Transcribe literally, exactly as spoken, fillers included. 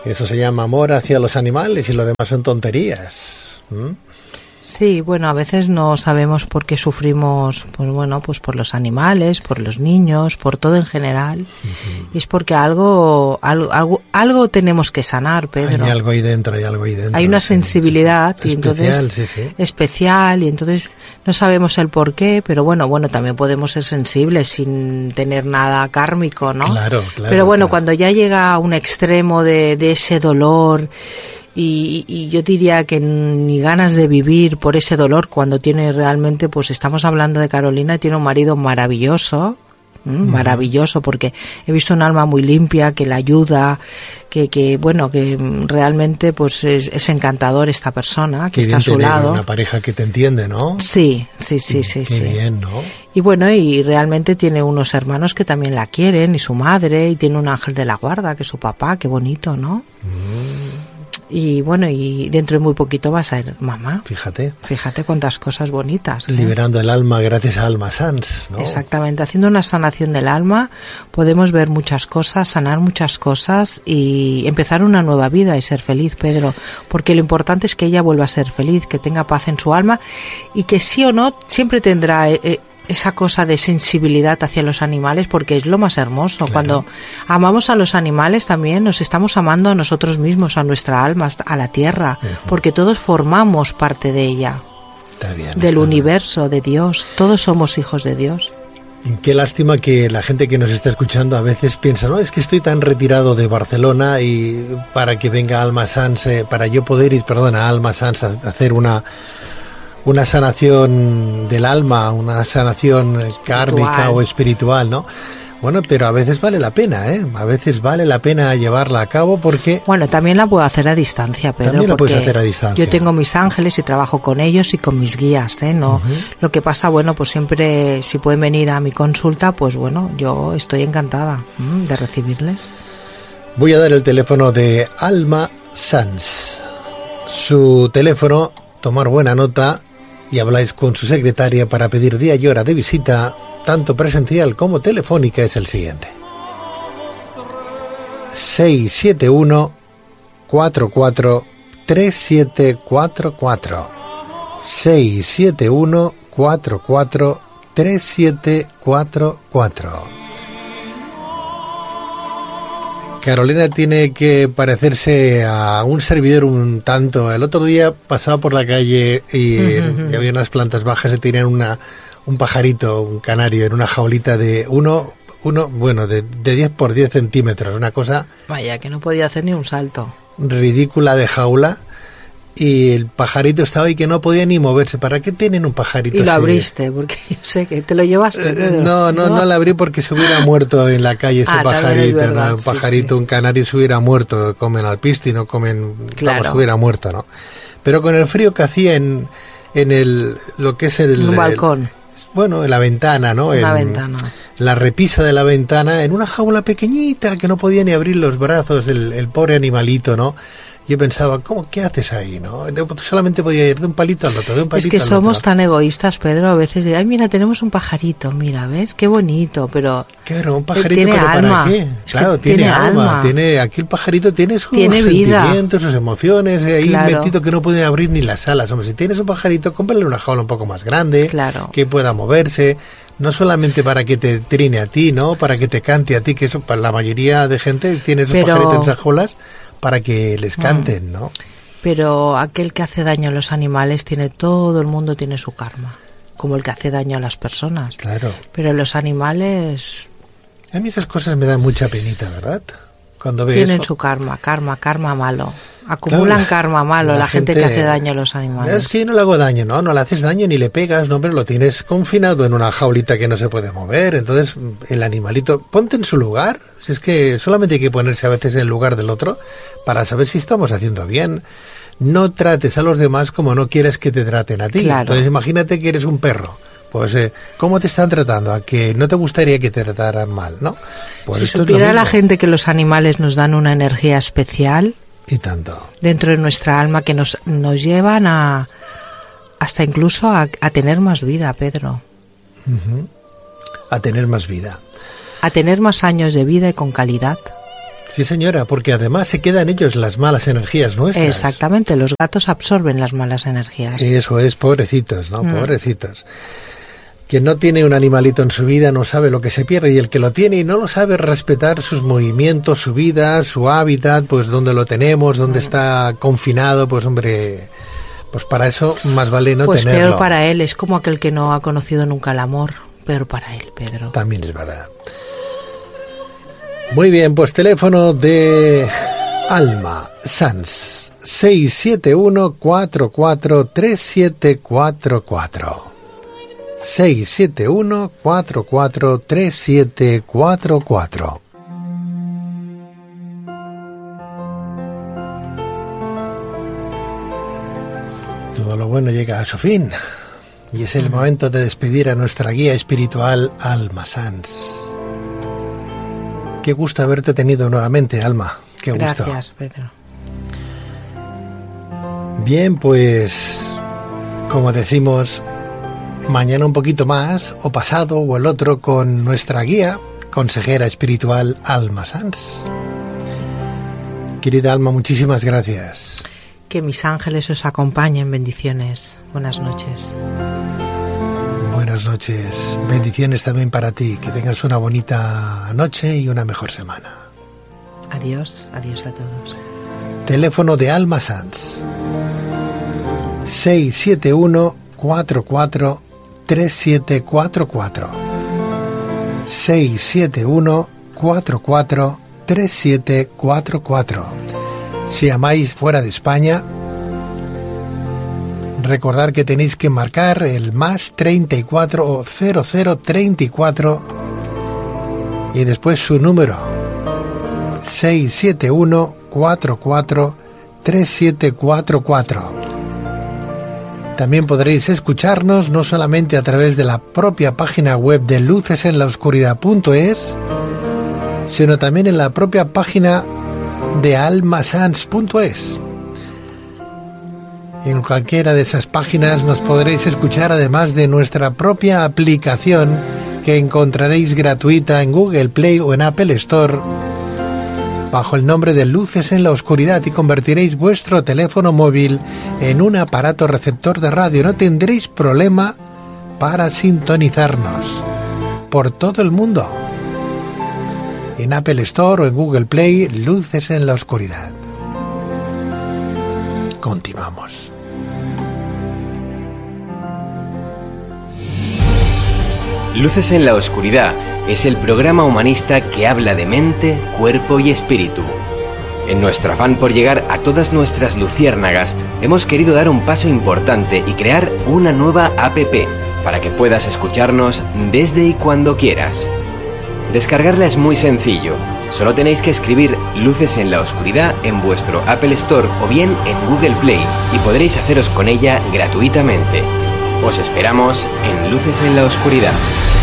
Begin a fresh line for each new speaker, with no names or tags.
Eso se llama amor hacia los animales y lo demás son tonterías. ¿Mm?
Sí, bueno, a veces no sabemos por qué sufrimos, pues bueno, pues por los animales, por los niños, por todo en general. Uh-huh. Y es porque algo, algo, algo, algo tenemos que sanar, Pedro.
Hay algo ahí dentro, hay algo ahí dentro.
Hay una sensibilidad
sí, sí.
y entonces
especial, sí, sí.
especial y entonces no sabemos el por qué, pero bueno, bueno, también podemos ser sensibles sin tener nada kármico, ¿no?
Claro, claro.
Pero bueno,
claro.
cuando ya llega a un extremo de, de ese dolor. Y, y yo diría que ni ganas de vivir por ese dolor cuando tiene realmente, pues estamos hablando de Carolina, tiene un marido maravilloso, ¿m? Uh-huh. maravilloso, porque he visto un alma muy limpia que la ayuda, que, que bueno, que realmente pues es, es encantador esta persona que
Qué
está a su
tener
lado.
Una pareja que te entiende, ¿no?
Sí, sí, sí, sí.
Qué
sí.
bien, ¿no?
Y bueno, y realmente tiene unos hermanos que también la quieren, y su madre, y tiene un ángel de la guarda, que es su papá, qué bonito, ¿no?
Mm.
Y bueno, y dentro de muy poquito va a ser mamá.
Fíjate.
Fíjate cuántas cosas bonitas. ¿eh?
Liberando el alma gracias a Alma Sans, ¿no?
Exactamente. Haciendo una sanación del alma podemos ver muchas cosas, sanar muchas cosas y empezar una nueva vida y ser feliz, Pedro. Porque lo importante es que ella vuelva a ser feliz, que tenga paz en su alma y que sí o no siempre tendrá Eh, esa cosa de sensibilidad hacia los animales, porque es lo más hermoso. Claro. Cuando amamos a los animales también nos estamos amando a nosotros mismos, a nuestra alma, a la tierra, uh-huh. porque todos formamos parte de ella,
está bien,
del
está
universo, bien. De Dios. Todos somos hijos de Dios.
Y qué lástima que la gente que nos está escuchando a veces piensa, no, es que estoy tan retirado de Barcelona y para que venga Alma Sans, eh, para yo poder ir, perdón, a Alma Sans a hacer una... una sanación del alma, una sanación kármica o espiritual, ¿no? Bueno, pero a veces vale la pena, ¿eh? A veces vale la pena llevarla a cabo porque...
Bueno, también la puedo hacer a distancia, Pedro.
También la puedes hacer a distancia.
Yo tengo mis ángeles y trabajo con ellos y con mis guías, ¿eh? No, uh-huh. Lo que pasa, bueno, pues siempre, si pueden venir a mi consulta, pues bueno, yo estoy encantada ¿m? de recibirles.
Voy a dar el teléfono de Alma Sans. Su teléfono, tomar buena nota... y habláis con su secretaria para pedir día y hora de visita, tanto presencial como telefónica, es el siguiente. seis siete uno, cuatro cuatro, tres siete cuatro cuatro. seis siete uno, cuatro cuatro, tres siete cuatro cuatro. Carolina tiene que parecerse a un servidor un tanto. El otro día pasaba por la calle y, uh-huh. y había unas plantas bajas y tenían una, un pajarito, un canario, en una jaulita de uno, uno bueno, de, de diez por diez centímetros. Una cosa...
Vaya, que no podía hacer ni un salto.
Ridícula de jaula. Y el pajarito estaba ahí que no podía ni moverse. ¿Para qué tienen un pajarito así?
Y lo abriste, porque yo sé que te lo llevaste, Pedro.
No, no, no, no lo abrí porque se hubiera muerto en la calle ese ah, pajarito.
Verdad,
¿no? Un
sí,
pajarito, sí. Un canario se hubiera muerto. Comen alpiste y no comen...
Claro.
Vamos, se hubiera muerto, ¿no? Pero con el frío que hacía en, en el... lo que es el...
Un balcón.
El, bueno, en la ventana, ¿no?
Una
en
ventana.
La repisa de la ventana, en una jaula pequeñita que no podía ni abrir los brazos, el, el pobre animalito, ¿no? Yo pensaba, ¿cómo, qué haces ahí, no? Solamente podía ir de un palito al otro, de un palito
al otro. Es que somos
otro.
tan egoístas, Pedro, a veces de, ay, mira, tenemos un pajarito, mira, ¿ves? Qué bonito, pero...
Claro, un pajarito,
tiene
¿pero
alma.
para qué?
Es
claro,
tiene,
tiene alma,
alma.
Tiene, aquí el pajarito tiene sus
tiene
sentimientos,
vida.
sus emociones, ahí
claro.
metido que no puede abrir ni las alas. Hombre, si tienes un pajarito, cómprale una jaula un poco más grande,
claro.
que pueda moverse, no solamente para que te trine a ti, ¿no? Para que te cante a ti, que eso para la mayoría de gente tiene esos
pero...
pajaritos en esas jaulas para que les canten, ¿no?
Pero aquel que hace daño a los animales tiene, todo el mundo tiene su karma, como el que hace daño a las personas.
Claro.
Pero los animales...
A mí esas cosas me dan mucha penita, ¿verdad? Cuando ves
Tienen
eso.
su karma, karma, karma malo. Acumulan claro, karma malo la, la gente, gente que hace daño a los animales.
Es que yo no le hago daño, ¿no? No le haces daño ni le pegas, no, pero lo tienes confinado en una jaulita que no se puede mover. Entonces, el animalito, ponte en su lugar. Si es que solamente hay que ponerse a veces en el lugar del otro para saber si estamos haciendo bien. No trates a los demás como no quieres que te traten a ti.
Claro.
Entonces, imagínate que eres un perro. Pues, eh, ¿cómo te están tratando? A que no te gustaría que te trataran mal, ¿no? Pues
si
esto
supiera
es lo
la
mismo.
gente que los animales nos dan una energía especial...
Y tanto.
Dentro de nuestra alma que nos, nos llevan a hasta incluso a, a tener más vida, Pedro.
Uh-huh. A tener más vida.
A tener más años de vida y con calidad.
Sí, señora, porque además se quedan ellos las malas energías nuestras.
Exactamente, los gatos absorben las malas energías.
Eso es, pobrecitos, ¿no? Mm. Pobrecitos. Quien no tiene un animalito en su vida no sabe lo que se pierde, y el que lo tiene y no lo sabe respetar sus movimientos, su vida, su hábitat, pues dónde lo tenemos, dónde está confinado, pues hombre, pues para eso más vale no
pues
tenerlo.
Pues peor para él, es como aquel que no ha conocido nunca el amor, peor para él, Pedro.
También es verdad. Muy bien, pues teléfono de Alma Sanz, seis siete uno, cuatro cuatro tres siete cuatro cuatro. seis siete uno, cuatro cuatro tres siete cuatro cuatro. Todo lo bueno llega a su fin, y es el momento de despedir a nuestra guía espiritual, Alma Sanz. Qué gusto haberte tenido nuevamente, Alma. Qué gusto.
Gracias, Pedro.
Bien, pues, como decimos, mañana un poquito más, o pasado, o el otro, con nuestra guía, consejera espiritual, Alma Sanz. Querida Alma, muchísimas gracias.
Que mis ángeles os acompañen. Bendiciones. Buenas noches.
Buenas noches. Bendiciones también para ti. Que tengas una bonita noche y una mejor semana.
Adiós. Adiós a todos.
Teléfono de Alma Sanz. seis siete uno, cuatro cuatro tres siete cuatro cuatro. seis siete uno, cuatro cuatro tres siete cuatro cuatro. Si llamáis fuera de España, recordad que tenéis que marcar el más treinta y cuatro o cero cero treinta y cuatro y después su número seis siete uno, cuatro cuatro tres siete cuatro cuatro. También podréis escucharnos no solamente a través de la propia página web de luces en la oscuridad punto es, sino también en la propia página de alma sanz punto es. En cualquiera de esas páginas nos podréis escuchar, además de nuestra propia aplicación que encontraréis gratuita en Google Play o en Apple Store bajo el nombre de Luces en la Oscuridad, y convertiréis vuestro teléfono móvil en un aparato receptor de radio. No tendréis problema para sintonizarnos por todo el mundo. En Apple Store o en Google Play, Luces en la Oscuridad. Continuamos.
Luces en la Oscuridad es el programa humanista que habla de mente, cuerpo y espíritu. En nuestro afán por llegar a todas nuestras luciérnagas, hemos querido dar un paso importante y crear una nueva app para que puedas escucharnos desde y cuando quieras. Descargarla es muy sencillo. Solo tenéis que escribir Luces en la Oscuridad en vuestro Apple Store o bien en Google Play y podréis haceros con ella gratuitamente. Os esperamos en Luces en la Oscuridad.